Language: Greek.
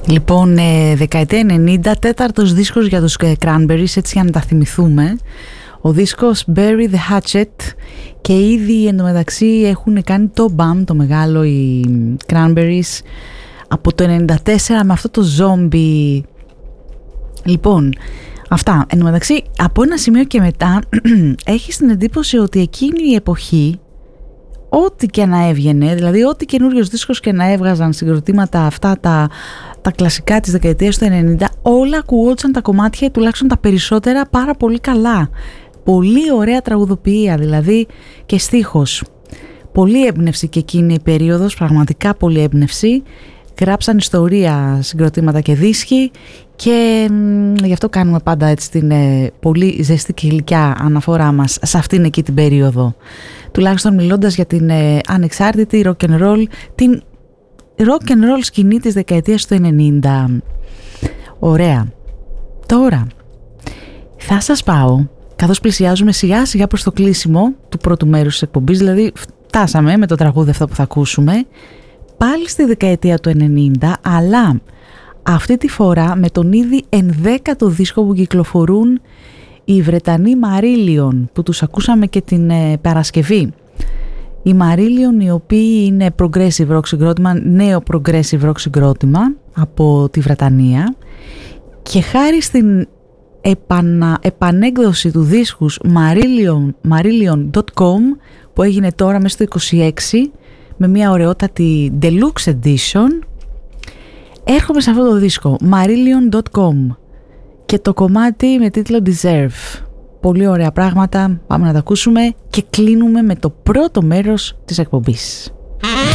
Λοιπόν, δεκαετία 90, τέταρτος δίσκος για τους Cranberries, έτσι για να τα θυμηθούμε. Ο δίσκος Bury the Hatchet, και ήδη εντωμεταξύ έχουν κάνει το BAM, το μεγάλο, οι Cranberries, από το 94 με αυτό το zombie. Λοιπόν, αυτά. Εντωμεταξύ, από ένα σημείο και μετά, έχεις την εντύπωση ότι εκείνη η εποχή, ό,τι και να έβγαινε, δηλαδή ό,τι καινούριος δίσκος και να έβγαζαν συγκροτήματα αυτά τα κλασικά της δεκαετίας του 90, όλα ακουγόντουσαν τα κομμάτια, τουλάχιστον τα περισσότερα, πάρα πολύ καλά. Πολύ ωραία τραγουδοποιία, δηλαδή, και στίχος. Πολύ έμπνευση και εκείνη η περίοδος, πραγματικά πολύ έμπνευση. Γράψαν ιστορία συγκροτήματα και δίσκοι, και γι' αυτό κάνουμε πάντα έτσι την πολύ ζεστή και γλυκιά αναφορά μας σε αυτήν εκεί την περίοδο. Τουλάχιστον μιλώντας για την ανεξάρτητη rock and roll, την rock and roll σκηνή της δεκαετίας του 90. Ωραία. Τώρα θα σας πάω, καθώς πλησιάζουμε σιγά σιγά προς το κλείσιμο του πρώτου μέρους της εκπομπής, δηλαδή φτάσαμε με το τραγούδι αυτό που θα ακούσουμε, πάλι στη δεκαετία του 90, αλλά αυτή τη φορά με τον ήδη 11ο δίσκο που κυκλοφορούν οι Βρετανοί Marillion, που τους ακούσαμε και την Παρασκευή. Οι Marillion, οι οποίοι είναι progressive rock συγκρότημα, νέο progressive rock συγκρότημα από τη Βρετανία, και χάρη στην επανέκδοση του δίσκου Marillion.com, που έγινε τώρα μέσα στο 26 με μια ωραιότατη deluxe edition, έρχομαι σε αυτό το δίσκο Marillion.com και το κομμάτι με τίτλο Deserve. Πολύ ωραία πράγματα, πάμε να τα ακούσουμε και κλείνουμε με το πρώτο μέρος της εκπομπής.